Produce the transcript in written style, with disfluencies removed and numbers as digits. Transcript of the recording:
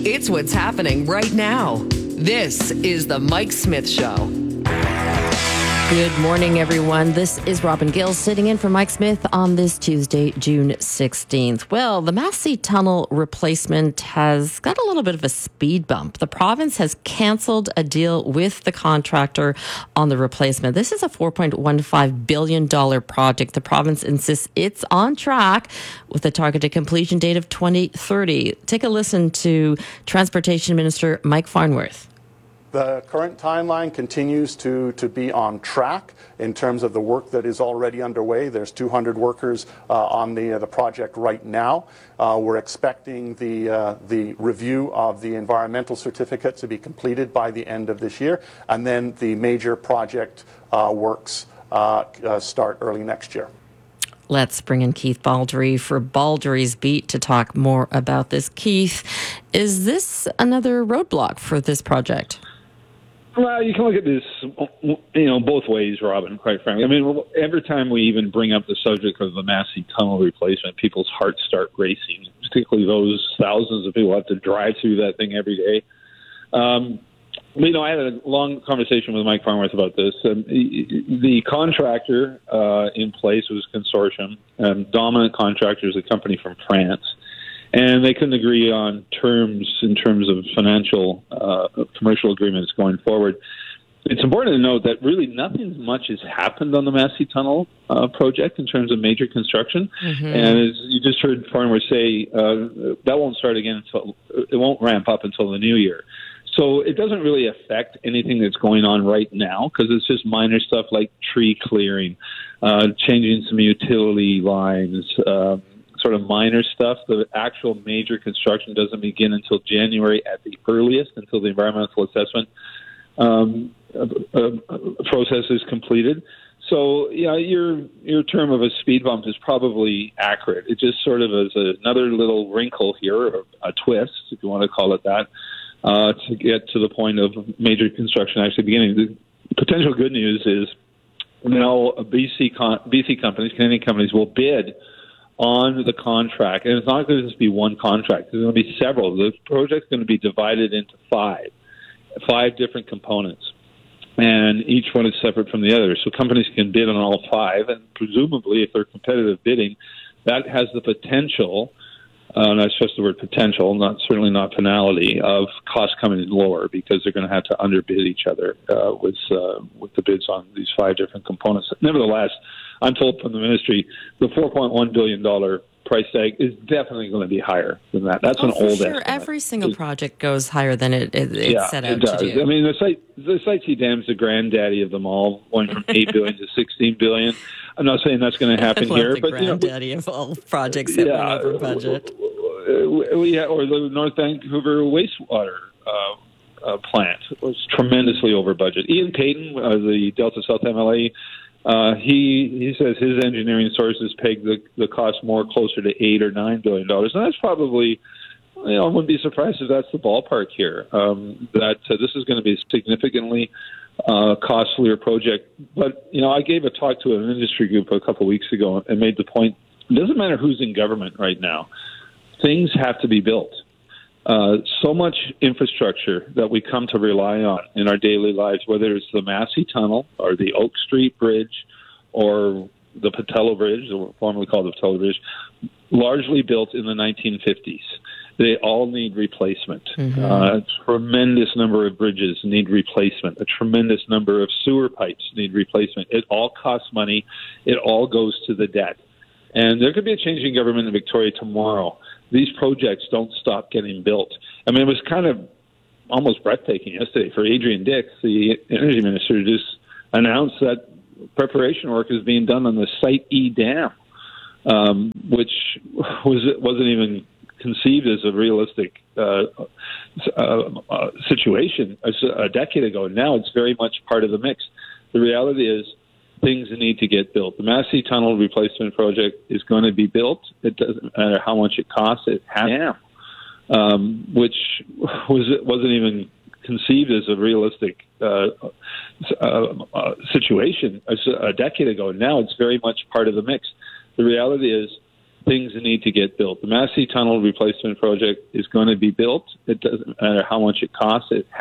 It's what's happening right now. This is the Mike Smith Show. Good morning, everyone. This is Robin Gill sitting in for Mike Smith on this Tuesday, June 16th. Well, the Massey Tunnel replacement has got a little bit of a speed bump. The province has canceled a deal with the contractor on the replacement. This is a $4.15 billion project. The province insists it's on track with a targeted completion date of 2030. Take a listen to Transportation Minister Mike Farnworth. The current timeline continues to be on track in terms of the work that is already underway. There's 200 workers on the project right now. We're expecting the review of the environmental certificate to be completed by the end of this year, and then the major project works start early next year. Let's bring in Keith Baldry for Baldry's Beat to talk more about this. Keith, is this another roadblock for this project? Well, you can look at this, both ways, Robin, quite frankly. I mean, every time we even bring up the subject of the Massey Tunnel replacement, people's hearts start racing, particularly those thousands of people who have to drive through that thing every day. I had a long conversation with Mike Farnworth about this. The contractor in place was a consortium, and dominant contractor is a company from France. And they couldn't agree on terms in terms of financial commercial agreements going forward. It's important to note that really nothing much has happened on the Massey Tunnel project in terms of major construction. Mm-hmm. And as you just heard Farnworth say, that won't start again it won't ramp up until the new year. So it doesn't really affect anything that's going on right now because it's just minor stuff like tree clearing, changing some utility lines, sort of minor stuff. The actual major construction doesn't begin until January at the earliest, until the environmental assessment process is completed. So, yeah, your term of a speed bump is probably accurate. It just sort of is another little wrinkle here, or a twist, if you want to call it that, to get to the point of major construction actually beginning. The potential good news is now BC companies, Canadian companies, will bid on the contract, and it's not going to just be one contract. There's going to be several. The project's going to be divided into five different components, and each one is separate from the other. So companies can bid on all five, and presumably, if they're competitive bidding, that has the potential, and I stress the word potential, certainly not finality, of costs coming in lower because they're going to have to underbid each other with the bids on these five different components. Nevertheless, I'm told from the ministry the $4.1 billion price tag is definitely going to be higher than that. That's an old estimate. Every single project goes higher than it's set out to do. I mean, the Site C Dam's the granddaddy of them all, going from $8 billion to $16 billion. I'm not saying that's going to happen here, but granddaddy of all projects that went over budget. Or the North Vancouver wastewater plant was tremendously over budget. Ian Payton, the Delta South MLA, he says his engineering sources peg the cost more closer to $8 or $9 billion, and that's probably, I wouldn't be surprised if that's the ballpark here. That this is going to be a significantly costlier project. But I gave a talk to an industry group a couple of weeks ago and made the point: it doesn't matter who's in government right now. Things have to be built. So much infrastructure that we come to rely on in our daily lives, whether it's the Massey Tunnel or the Oak Street Bridge or the Patello Bridge, or formerly called the Patello Bridge, largely built in the 1950s. They all need replacement. Mm-hmm. A tremendous number of bridges need replacement. A tremendous number of sewer pipes need replacement. It all costs money. It all goes to the debt. And there could be a change in government in Victoria tomorrow. These projects don't stop getting built. I mean, it was kind of almost breathtaking yesterday for Adrian Dix, the energy minister, to just announced that preparation work is being done on the Site E Dam, which wasn't even conceived as a realistic situation a decade ago. Now it's very much part of the mix. The reality is, things need to get built. The Massey Tunnel replacement project is going to be built. It doesn't matter how much it costs. It has, which wasn't even conceived as a realistic situation a decade ago. Now it's very much part of the mix. The reality is, things need to get built. The Massey Tunnel Replacement Project is going to be built. It doesn't matter how much it costs. It